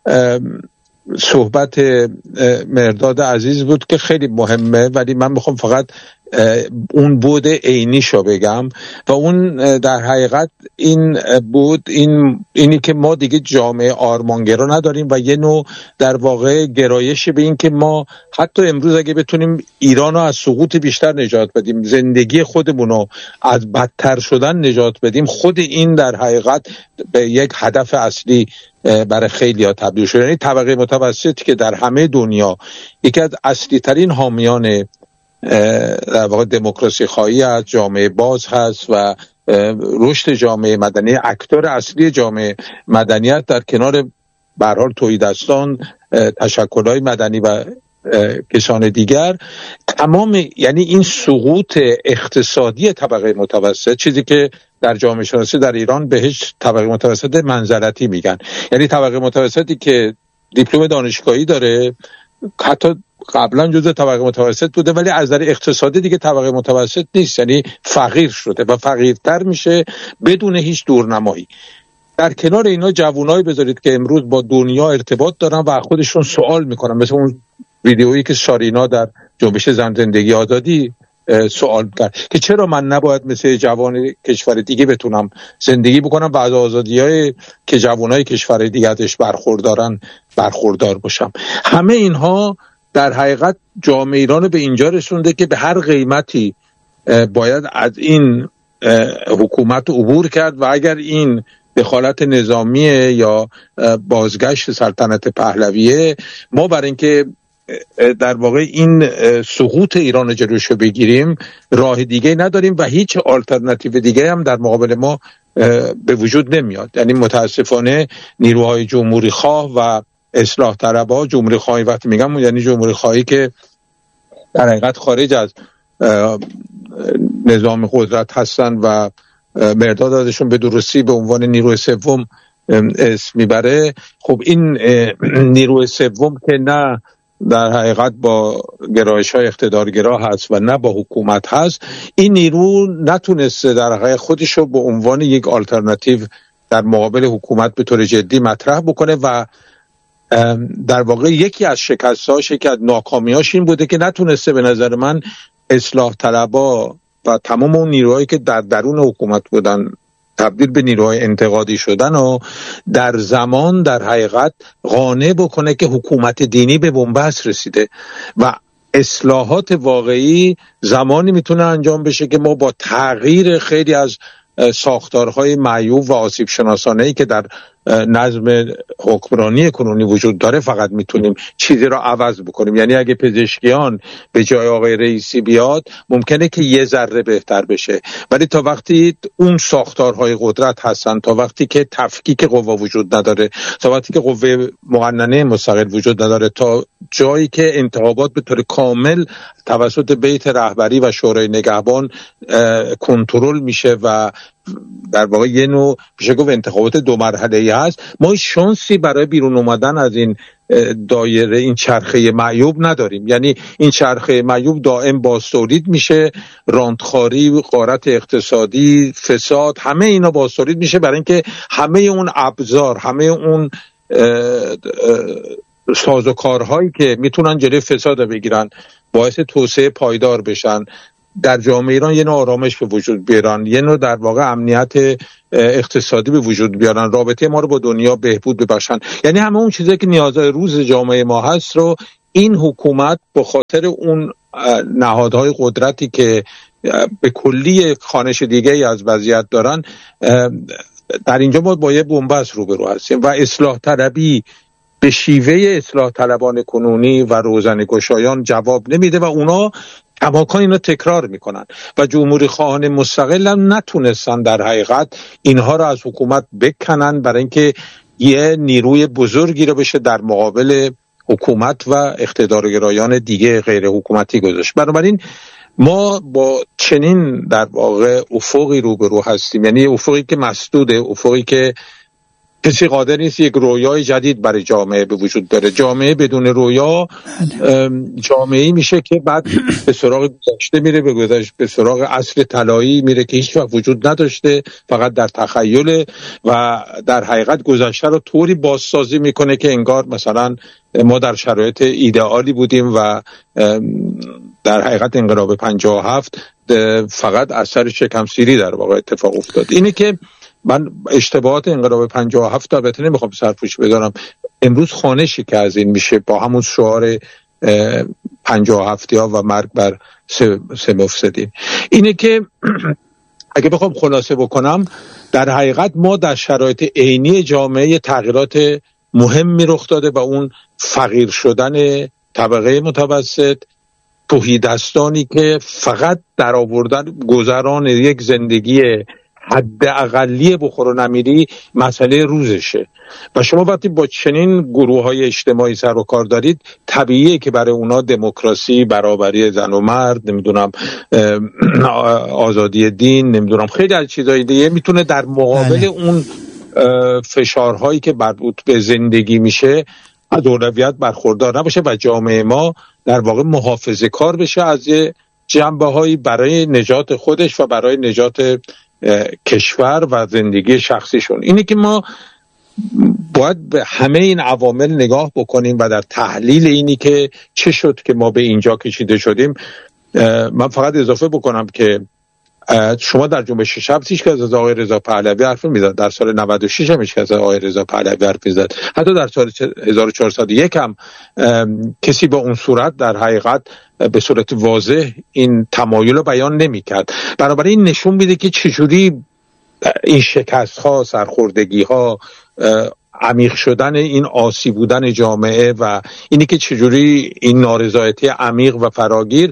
صحبت مرداد عزیز بود که خیلی مهمه، ولی من میخوام فقط اون بود عینیشو بگم، و اون در حقیقت این بود اینی که ما دیگه جامعه آرمانگرا نداریم و یه نوع در واقع گرایش به این که ما حتی امروز اگه بتونیم ایرانو از سقوط بیشتر نجات بدیم، زندگی خودمونو از بدتر شدن نجات بدیم، خود این در حقیقت به یک هدف اصلی برای خیلی ها تبدیل شده. یعنی طبقه متوسطی که در همه دنیا یکی از اصلی ترین حامیان در واقع دموکراسی خواهی از جامعه باز هست و رشد جامعه مدنی، اکتور اصلی جامعه مدنیت در کنار به هر حال توحیدستان، تشکل‌های مدنی و کسان دیگر، تمام یعنی این سقوط اقتصادی طبقه متوسط، چیزی که در جامعه شناسی در ایران بهش طبقه متوسط منزلتی میگن، یعنی طبقه متوسطی که دیپلم دانشگاهی داره، حتی قبلا جزء طبقه متوسط بوده ولی از نظر اقتصادی دیگه طبقه متوسط نیست، یعنی فقیر شده و فقیرتر میشه بدون هیچ دورنمایی. در کنار اینا جوانایی بذارید که امروز با دنیا ارتباط دارن و خودشون سوال میکنن، مثل اون ویدئویی که شارینا در جنبش زن زندگی آزادی سوال کرد که چرا من نباید مثل جوان کشور دیگه بتونم زندگی بکنم و از آزادی‌های که جوانای کشور دیگه ازش برخوردار باشم. همه اینها در حقیقت جامعه ایران به اینجا رسونده که به هر قیمتی باید از این حکومت عبور کرد و اگر این دخالت نظامیه یا بازگشت سلطنت پهلویه، ما برای اینکه در واقع این سقوط ایران رو جلوشو بگیریم راه دیگه نداریم و هیچ آلترناتیو دیگه هم در مقابل ما به وجود نمیاد. یعنی متاسفانه نیروهای جمهوری خواه و اصلاح طلبها، جمهوری خواهی وقتی میگم یعنی جمهوری خواهی که در حقیقت خارج از نظام قدرت هستن و مرداد ازشون به درستی به عنوان نیروی سوم اسم میبره، خب این نیروی سوم که نه در حقیقت با گرایش‌های اقتدارگرا هست و نه با حکومت هست، این نیرو نتونسته در حقیقت خودشو به عنوان یک آلترناتیو در مقابل حکومت به طور جدی مطرح بکنه و در واقع یکی از شکست‌هاش، یکی از ناکامی‌هاش این بوده که نتونسته به نظر من اصلاح طلبها و تمام اون نیروهایی که در درون حکومت بودن تبدیل به نیروهای انتقادی شدن و در زمان در حقیقت قانع بکنه که حکومت دینی به بنبست رسیده و اصلاحات واقعی زمانی میتونه انجام بشه که ما با تغییر خیلی از ساختارهای معیوب و آسیب شناسانه‌ای که در نظم حکمرانی کنونی وجود داره فقط میتونیم چیزی را عوض بکنیم. یعنی اگه پزشکیان به جای آقای رئیسی بیاد ممکنه که یه ذره بهتر بشه، ولی تا وقتی اون ساختارهای قدرت هستن، تا وقتی که تفکیک قوا وجود نداره، تا وقتی که قوه مقننه مستقل وجود نداره، تا جایی که انتخابات به طور کامل توسط بیت رهبری و شورای نگهبان کنترل میشه و در واقع یه نوع میشه گفت انتخابات دو مرحله‌ای هست، ما شانسی برای بیرون اومدن از این دایره، این چرخه معیوب نداریم. یعنی این چرخه معیوب دائم بازتولید میشه، راندخاری، غارت اقتصادی، فساد، همه اینا بازتولید میشه برای اینکه همه اون ابزار، همه اون سازوکارهایی که میتونن جلوی فساد بگیرن، باعث توسعه پایدار بشن، در جامعه ایران یه نوع آرامش به وجود بیارن، یه نوع در واقع امنیت اقتصادی به وجود بیارن، رابطه ما رو با دنیا بهبود ببخشن، یعنی همه اون چیزایی که نیازهای روز جامعه ما هست رو این حکومت به خاطر اون نهادهای قدرتی که به کلی خوانش دیگه از وضعیت دارن، در اینجا ما با یه بنبست روبرو هستیم و اصلاح طلبی به شیوه اصلاح طلبان کنونی و روزنه‌گشایان جواب نمیده و اونا کماکان اینا تکرار میکنن و جمهوری خواهان مستقل هم نتونستن در حقیقت اینها رو از حکومت بکنن برای اینکه یه نیروی بزرگی رو بشه در مقابل حکومت و اقتدارگرایان دیگه غیر حکومتی گذاشت. بنابراین ما با چنین در واقع افقی روبرو هستیم، یعنی افقی که مسدوده، افقی که کسی قادر نیست یک رویای جدید برای جامعه به وجود داره. جامعه بدون رویا جامعه‌ای میشه که بعد به سراغ گذشته میره، به سراغ عصر طلایی میره که هیچ وقت وجود نداشته، فقط در تخیل و در حقیقت گذشته رو طوری بازسازی میکنه که انگار مثلا ما در شرایط ایدئالی بودیم و در حقیقت انقلاب 57 فقط اثر شکمسیری در واقع اتفاق افتاد. اینه که من اشتباهات انقلاب 57 البته نمیخوام سرپوش بذارم، امروز خوانشی که از این میشه با همون شعار 57 ها و مرگ بر سه مفسدین، اینه که اگه بخوام خلاصه بکنم در حقیقت ما در شرایط عینی جامعه تغییرات مهمی رخ داده و اون فقیر شدن طبقه متوسط، تهیدستانی که فقط در آوردن گذران یک زندگی حد اقلی بخور و نمیری مسئله روزشه و شما وقتی با چنین گروه های اجتماعی سر و کار دارید طبیعیه که برای اونا دموکراسی، برابری زن و مرد، نمیدونم آزادی دین، نمیدونم خیلی از چیزهای دیگه میتونه در مقابل اون فشارهایی که مربوط به زندگی میشه از اولویت برخوردار نباشه و جامعه ما در واقع محافظه کار بشه از جنبه‌هایی برای نجات خودش و برای نجات کشور و زندگی شخصیشون. اینه که ما باید به همه این عوامل نگاه بکنیم و در تحلیل اینی که چه شد که ما به اینجا کشیده شدیم. من فقط اضافه بکنم که شما در جنبش شب هیچ کس از آقای رضا پهلوی حرف نمی‌زد، در سال 96 هم هیچ کس از آقای رضا پهلوی حرف نمی‌زد، حتی در سال 1401 هم کسی با اون صورت در حقیقت به صورت واضح این تمایل رو بیان نمی‌کرد. بنابراین نشون میده که چجوری این شکست‌ها، سرخوردگی‌ها، عمیق شدن این آسیب بودن جامعه و اینی که چجوری این نارضایتی عمیق و فراگیر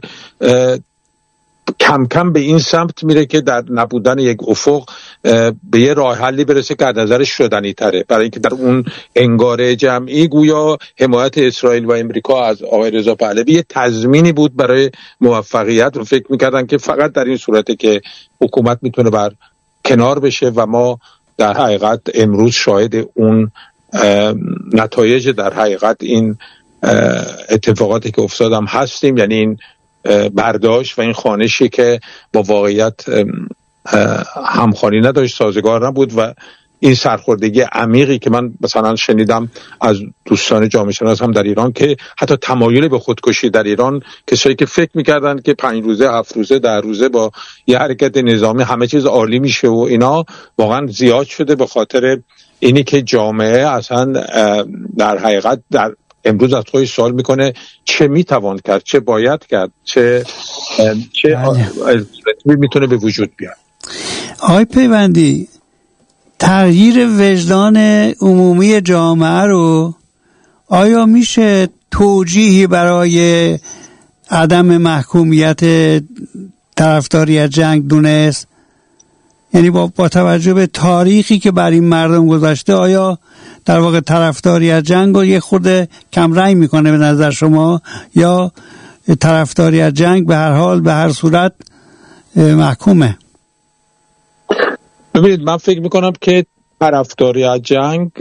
کم کم به این سمت میره که در نبودن یک افق به یه راه حلی برسه که از نظرش شدنی تره، برای اینکه در اون انگاره جمعی گویا حمایت اسرائیل و امریکا از آقای رضا پهلوی یه تضمینی بود برای موفقیت و فکر میکردن که فقط در این صورته که حکومت میتونه بر کنار بشه و ما در حقیقت امروز شاهد اون نتایج در حقیقت این اتفاقاتی که افتادم هستیم، یعنی این برداشت و این خوانشی که با واقعیت همخوانی نداشت، سازگار نبود و این سرخوردگی عمیقی که من مثلا شنیدم از دوستان جامعه شناس هم در ایران که حتی تمایل به خودکشی در ایران، کسایی که فکر میکردن که 5 روزه 7 روزه 10 روزه با یه حرکت نظامی همه چیز عالی میشه و اینا، واقعا زیاد شده به خاطر اینی که جامعه اصلا در حقیقت در امروز از خودش سوال میکنه چه میتوان کرد، چه باید کرد، چه میتونه به وجود بیاد. آقای پیوندی، تغییر وجدان عمومی جامعه رو آیا میشه توجیهی برای عدم محکومیت طرفداری از جنگ دونست؟ یعنی با توجه به تاریخی که بر این مردم گذاشته، آیا در واقع طرفداری از جنگ رو یه خورده کم رنگ میکنه به نظر شما، یا طرفداری از جنگ به هر حال به هر صورت محکومه؟ ببینید، من فکر میکنم که طرفداری از جنگ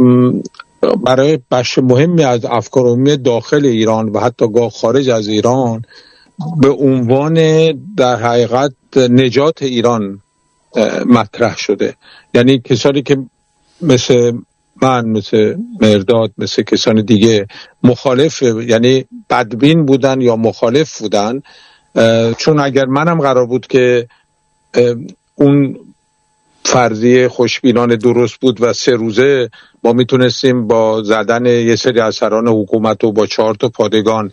برای بخش مهمی از افکار عمومی داخل ایران و حتی گاه خارج از ایران به عنوان در حقیقت نجات ایران مطرح شده. یعنی کسانی که مثل من، مثل مرداد، مثل کسان دیگه مخالف، یعنی بدبین بودن یا مخالف بودن، چون اگر منم قرار بود که اون فرضیه خوشبینانه درست بود و 3 روزه ما میتونستیم با زدن یه سری از سران حکومت و با 4 تا پادگان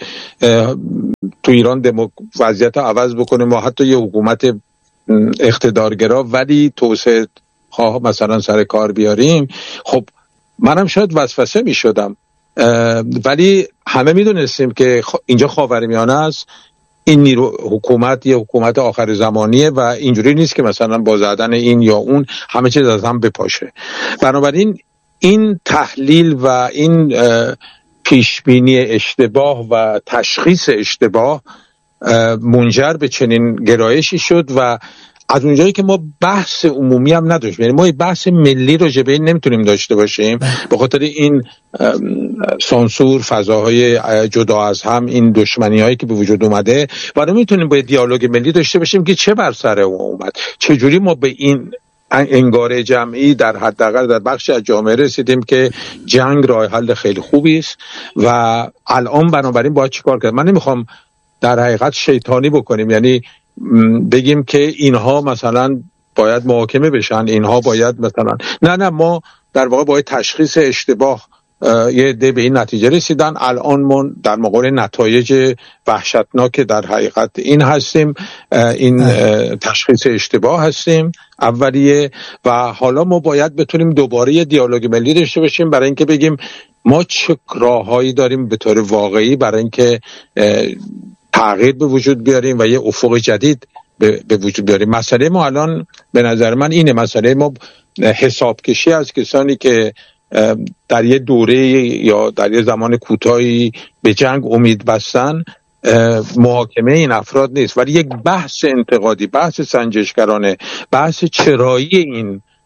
تو ایران وضعیت عوض بکنیم و حتی یه حکومت اقتدارگرا ولی توسعه خواه مثلا سر کار بیاریم، خب منم شاید وسوسه می شدم. ولی همه می دونستیم که اینجا خاورمیانه است، این نیرو حکومت یه حکومت آخر زمانیه و اینجوری نیست که مثلا با زدن این یا اون همه چیز از هم بپاشه. بنابراین این تحلیل و این پیشبینی اشتباه و تشخیص اشتباه منجر به چنین گرایشی شد و از اونجایی که ما بحث عمومی هم نداشتیم، یعنی ما بحث ملی راجع به این نمیتونیم داشته باشیم به خاطر این سانسور، فضاهای جدا از هم، این دشمنی هایی که به وجود اومده، و نمیتونیم با دیالوگ ملی داشته باشیم که چه بر سر اومد، چجوری ما به این انگاره جمعی در حداقل در بخش از جامعه رسیدیم که جنگ راه حل خیلی خوبی است و الان بنابراین باید چیکار کرد. من نمیخوام در حقیقت شیطانی بکنیم، یعنی بگیم که اینها مثلا باید محاکمه بشن، اینها باید مثلا نه ما در واقع باید تشخیص اشتباه یه عده به این نتیجه رسیدن. الان ما در مقابل نتایج وحشتناک در حقیقت این هستیم، این تشخیص اشتباه هستیم اولیه، و حالا ما باید بتونیم دوباره یه دیالوگ ملی داشته باشیم برای اینکه بگیم ما چه راههایی داریم به طور واقعی برای اینکه تغییر به وجود بیاریم و یه افق جدید به وجود بیاریم. مسئله ما الان به نظر من اینه، مسئله ما حساب کشی از کسانی که در یه دوره یا در یه زمان کوتاهی به جنگ امید بستن، محاکمه این افراد نیست، ولی یک بحث انتقادی، بحث سنجشگرانه، بحث چرایی این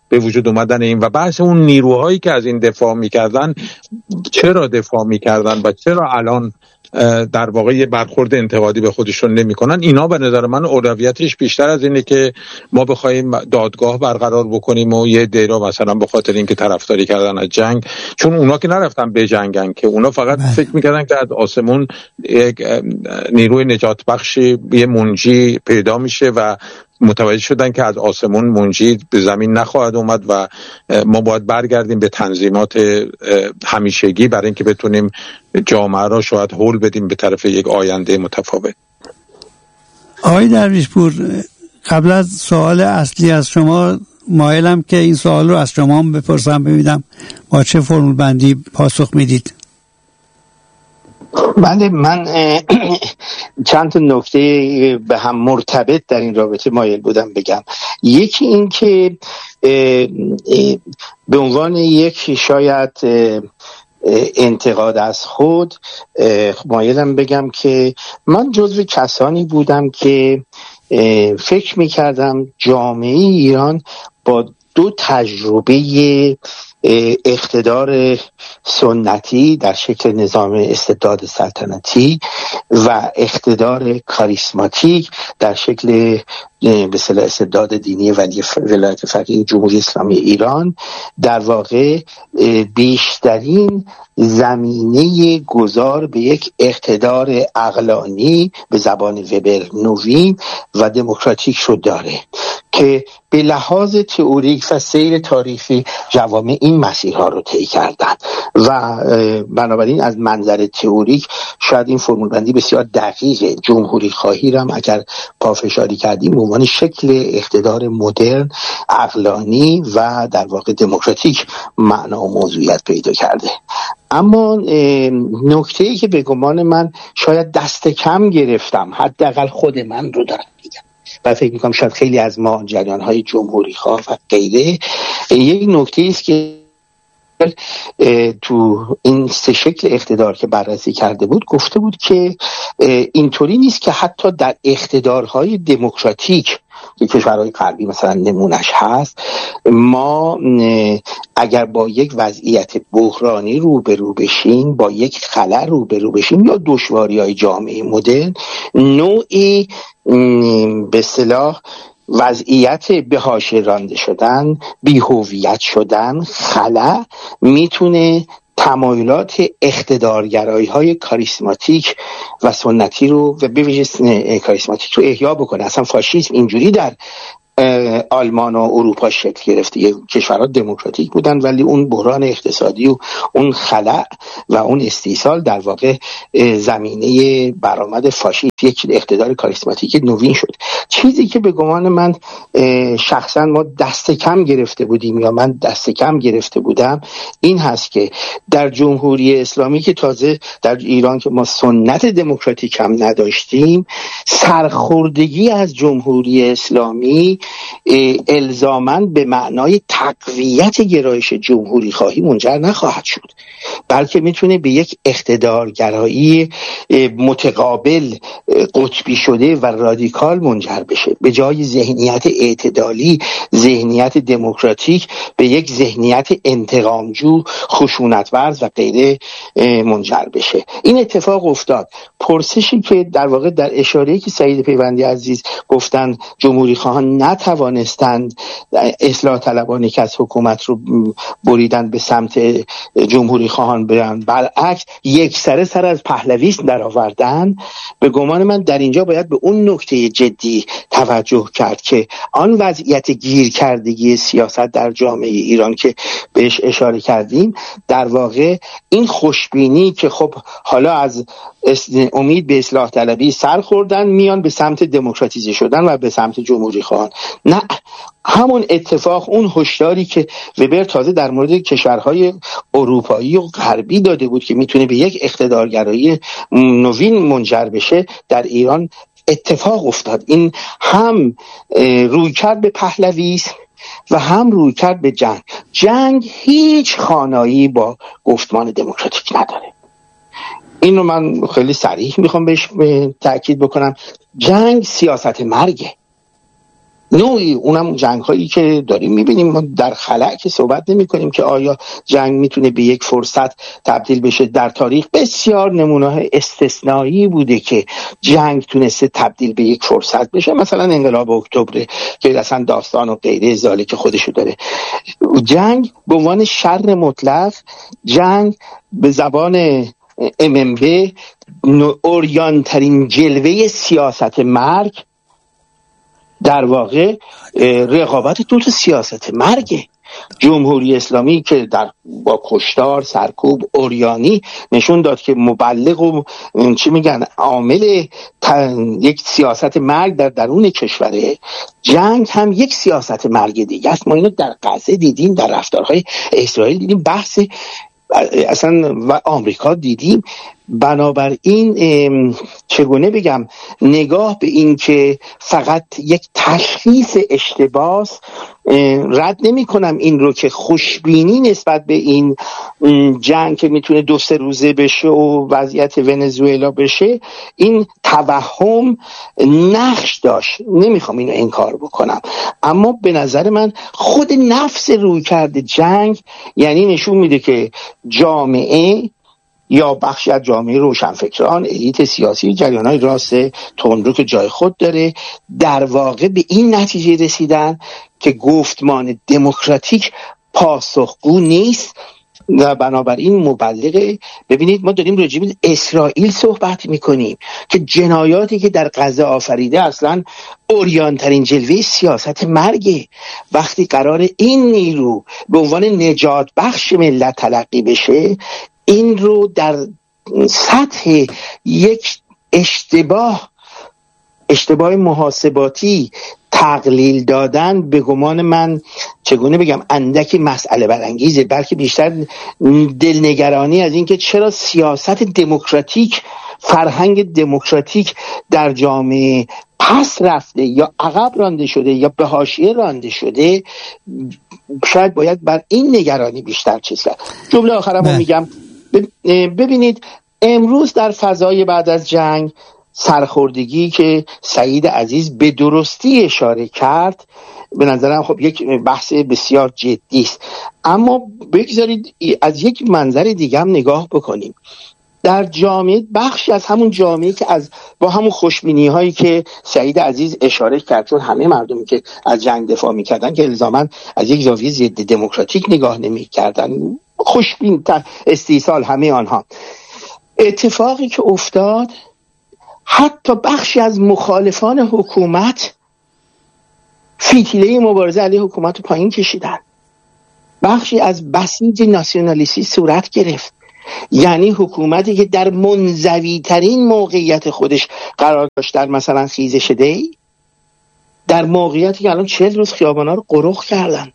به وجود اومدن این و بحث اون نیروهایی که از این دفاع میکردن، چرا دفاع میکردن و چرا الان در واقع یه برخورد انتقادی به خودشون نمیکنن. اینا به نظر من اولویتش بیشتر از اینه که ما بخوایم دادگاه برقرار بکنیم و یه دیرا مثلا به خاطر اینکه طرفداری کردن از جنگ، چون اونا که نرفتن بجنگن، که اونا فقط فکر میکردن که از آسمون یک نیروی نجات بخشی، یه منجی پیدا میشه و متوجه شدن که از آسمون منجی به زمین نخواهد اومد و ما باید برگردیم به تنظیمات همیشگی برای اینکه بتونیم جامعه را شاید هول بدیم به طرف یک آینده متفاوت. آقای درویشپور، قبل از سوال اصلی از شما مایلم که این سوال رو از شما هم بپرسم، ببینم با چه فرمول بندی پاسخ میدید. من چند تا نکته به هم مرتبط در این رابطه مایل بودم بگم. یکی این که به عنوان یک شاید انتقاد از خود مایلم بگم که من جزو کسانی بودم که فکر میکردم جامعه ایران با دو تجربه اقتدار سنتی در شکل نظام استبداد سلطنتی و اقتدار کاریسماتیک در شکل به اصطلاح استبداد دینی ولی ولایت فقیه جمهوری اسلامی ایران در واقع بیشترین زمینه گذار به یک اقتدار عقلانی به زبان وبر نوین و دموکراتیک رو داره که به لحاظ تئوریک و سیر تاریخی جوامع این مسیرها رو طی کردن و بنابراین از منظر تئوریک شاید این فرمول بندی بسیار دقیقه. جمهوری خواهی را اگر پافشاری کردیم به عنوان شکل اقتدار مدرن عقلانی و در واقع دموکراتیک معنا و موضوعیت پیدا کرده. اما نکته‌ای که به گمان من شاید دست کم گرفتم، حداقل خود من رو دارم میگم و فکر میکنم شاید خیلی از ما جریان‌های جمهوری خواه و غیره، یک نکته است که تو این سه شکل اقتدار که بررسی کرده بود گفته بود که اینطوری نیست که حتی در اقتدارهای دموکراتیک که کشورهای غربی مثلا نمونش هست، ما اگر با یک وضعیت بحرانی روبرو بشیم، با یک خلأ روبرو بشیم یا دشواری‌های جامعه مدرن، نوعی به اصطلاح وضعیت به حاشیه رانده شدن، بی‌هویت شدن، خلأ میتونه تمایلات اقتدارگرایی های کاریسماتیک و سنتی رو و به ویژه کاریسماتیک رو احیا بکنه. اصلا فاشیسم اینجوری در آلمان و اروپا شکل گرفته، کشورها دموکراتیک بودن ولی اون بحران اقتصادی و اون خلأ و اون استیصال در واقع زمینه برآمد فاشیسم، یک اقتدار کاریسماتیک نوین شد. چیزی که به گمان من شخصا ما دست کم گرفته بودیم یا من دست کم گرفته بودم این هست که در جمهوری اسلامی که تازه در ایران که ما سنت دموکراتیک هم نداشتیم، سرخوردگی از جمهوری اسلامی الزاماً به معنای تقویت گرایش جمهوری خواهی منجر نخواهد شد، بلکه میتونه به یک اقتدارگرایی متقابل قطبی شده و رادیکال منجر بشه. به جای ذهنیت اعتدالی، ذهنیت دموکراتیک، به یک ذهنیت انتقامجو، خشونت‌ورز و غیره منجر بشه. این اتفاق افتاد. پرسشی که در واقع در اشاره‌ای که سعید پیوندی عزیز گفتن جمهوری خواهان نتوانستند اصلاح طلبانی که از حکومت رو بریدن به سمت جمهوری خواهان برن، برعکس یک سر از پهلویسم در آوردن، به گمان من در اینجا باید به اون نکته جدی توجه کرد که آن وضعیت گیرکردگی سیاست در جامعه ایران که بهش اشاره کردیم، در واقع این خوشبینی که خب حالا از امید به اصلاح طلبی سر خوردن میان به سمت دموکراتیزه شدن و به سمت جمهوری خواهان، نه، همون اتفاق، اون هشداری که وبر تازه در مورد کشورهای اروپایی و غربی داده بود که میتونه به یک اقتدارگرایی نوین منجر بشه، در ایران اتفاق افتاد. این هم روی کرد به پهلویسم و هم روی کرد به جنگ هیچ خانایی با گفتمان دموکراتیک نداره. این رو من خیلی صریح میخوام بهش تأکید بکنم. جنگ سیاست مرگه. نوعی اونم جنگ هایی که داریم میبینیم. ما در خلأ که صحبت نمی کنیم که آیا جنگ میتونه به یک فرصت تبدیل بشه. در تاریخ بسیار نمونه استثنایی بوده که جنگ تونسته تبدیل به یک فرصت بشه، مثلا انقلاب اکتبر که اصلا داستان و غیره ذالک خودشو داره. جنگ به عنوان شر مطلق، جنگ به زبان MMB اوریان ترین جلوه سیاست مرگ، در واقع رقابت دو تا سیاست مرگه. جمهوری اسلامی که با کشتار، سرکوب، اوریانی نشون داد که مبلغ و عامل یک سیاست مرگ در درون کشوره. جنگ هم یک سیاست مرگ دیگه است. ما اینو در غزه دیدیم، در رفتارهای اسرائیل دیدیم، بحث اصلا و آمریکا دیدیم. بنابراین چگونه بگم، نگاه به این که فقط یک تشخیص اشتباه، رد نمی کنم این رو که خوشبینی نسبت به این جنگ که میتونه 2-3 روزه بشه و وضعیت ونزوئلا بشه، این توهم نقش داشت، نمیخوام اینو انکار بکنم. اما به نظر من خود نفس رویکرد جنگ یعنی نشون میده که جامعه یا بخشی از جامعه روشنفکران، الیت سیاسی، جریان‌های راست تندرو که جای خود داره، در واقع به این نتیجه رسیدن که گفتمان دموکراتیک پاسخگو نیست و بنابراین مبلغه. ببینید ما داریم راجع به اسرائیل صحبت میکنیم که جنایاتی که در غزه آفریده اصلا اوریان‌ترین جلوه سیاست مرگه. وقتی قرار این نیرو به عنوان نجات بخش ملت تلقی بشه، این رو در سطح یک اشتباه محاسباتی تقلیل دادن، به گمان من چگونه بگم اندکی مسئله برانگیزه، بلکه بیشتر دلنگرانی از این که چرا سیاست دموکراتیک، فرهنگ دموکراتیک در جامعه پس رفته یا عقب رانده شده یا به حاشیه رانده شده. شاید باید بر این نگرانی بیشتر چیز کرد. جمله آخرمو میگم، ببینید امروز در فضای بعد از جنگ، سرخوردگی که سعید عزیز به درستی اشاره کرد به نظرم خب یک بحث بسیار جدی است، اما بگذارید از یک منظر دیگه هم نگاه بکنیم. در جامعه، بخشی از همون جامعه که با همون خوشبینی هایی که سعید عزیز اشاره کرد، چون همه مردمی که از جنگ دفاع میکردن که الزاماً از یک زاویه ضد دموکراتیک نگاه نمیکردن، خوشبین استیصال همه آنها، اتفاقی که افتاد حتی بخشی از مخالفان حکومت فتیله مبارزه علیه حکومت رو پایین کشیدن. بخشی از بسیج ناسیونالیستی صورت گرفت. یعنی حکومتی که در منزوی ترین موقعیت خودش قرار داشت، در مثلا خیزش دی، در موقعیتی که الان 40 روز خیابانا رو قرق کردن،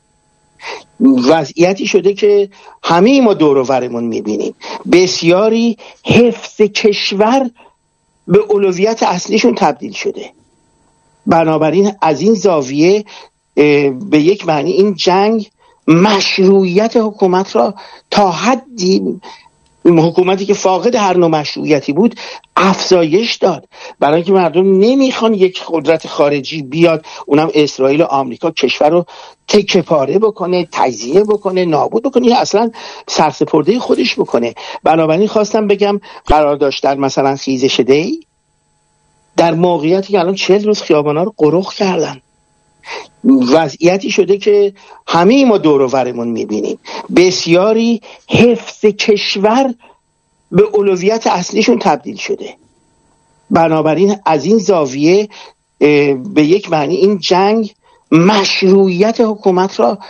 وضعیتی شده که همه ما دور و برمون میبینیم. بسیاری حفظ کشور به اولویت اصلیشون تبدیل شده. بنابراین از این زاویه به یک معنی این جنگ مشروعیت حکومت را تا حدی، حکومتی که فاقد هر نوع مشروعیتی بود، افزایش داد، برای اینکه مردم نمیخوان یک قدرت خارجی بیاد، اونم اسرائیل و آمریکا، کشور رو تکه پاره بکنه، تجزیه بکنه، نابود بکنه یا اصلا سرسپرده خودش بکنه. بنابراین خواستم بگم قرار داشت در مثلا خیزش دی، در موقعیتی که الان 40 روز خیابانا رو قرق کردن، وضعیتی شده که همه ما دور و برمون میبینیم. بسیاری حفظ کشور به اولویت اصلیشون تبدیل شده. بنابراین از این زاویه به یک معنی این جنگ مشروعیت حکومت را